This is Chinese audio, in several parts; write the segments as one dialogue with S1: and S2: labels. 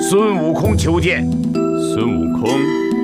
S1: 孙悟空求见。
S2: 孙悟空，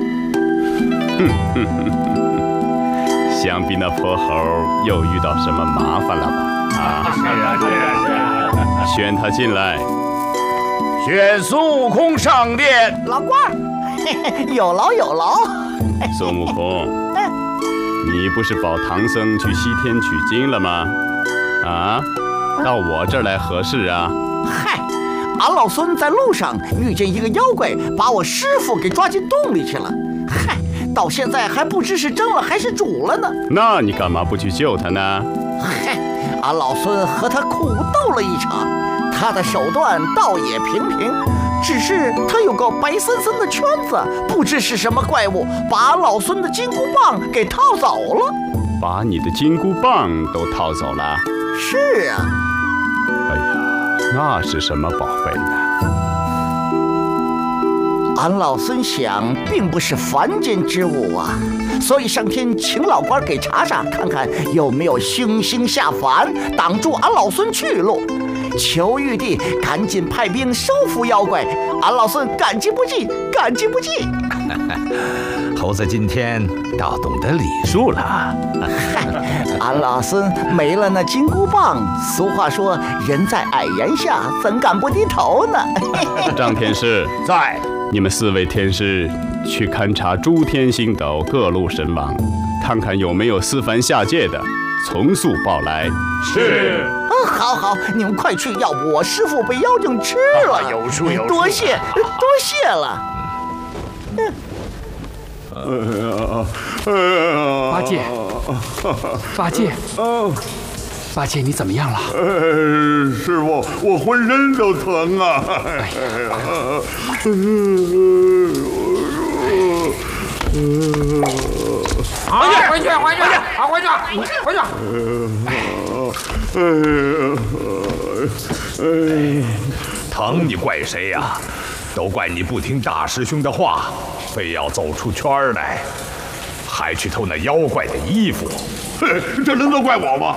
S2: 想必那泼猴又遇到什么麻烦了吧？啊，宣他进来。
S1: 宣孙悟空上殿。
S3: 老官儿，有劳有劳。
S2: 孙悟空，你不是保唐僧去西天取经了吗？啊，到我这儿来何事啊？
S3: 嗨，俺老孙在路上遇见一个妖怪，把我师傅给抓进洞里去了。嗨，到现在还不知是蒸了还是煮了呢。
S2: 那你干嘛不去救他呢？
S3: 嗨，俺老孙和他苦斗了一场，他的手段倒也平平，只是他有个白森森的圈子，不知是什么怪物，把俺老孙的金箍棒给套走了。
S2: 把你的金箍棒都套走了？
S3: 是啊。
S2: 哎呀，那是什么宝贝呢？
S3: 俺老孙想，并不是凡间之物啊，所以上天请老官给查查，看看有没有凶星下凡，挡住俺老孙去路。求玉帝赶紧派兵收服妖怪，俺老孙感激不尽，感激不尽。
S4: 猴子今天倒懂得礼数了。
S3: 俺老孙没了那金箍棒，俗话说人在矮檐下，怎敢不低头呢？
S2: 张天师
S1: 在。
S2: 你们4位天师去勘察诸天星斗各路神王，看看有没有私凡下界的，从速报来。
S1: 是。
S3: 好好，你们快去，要不我师傅被妖精吃了。
S1: 有数有数。
S3: 多谢多谢了。
S5: 八戒，八戒，八戒，你怎么样了？
S6: 师傅，我浑身都疼啊！
S5: 回去！
S4: 疼你怪谁呀？都怪你不听大师兄的话，非要走出圈来，还去偷那妖怪的衣服。
S6: 这能都怪我吗？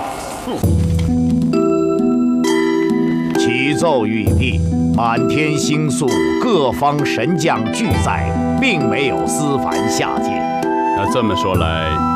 S1: 启奏玉帝，满天星宿各方神将俱在，并没有私凡下界。
S2: 那这么说来，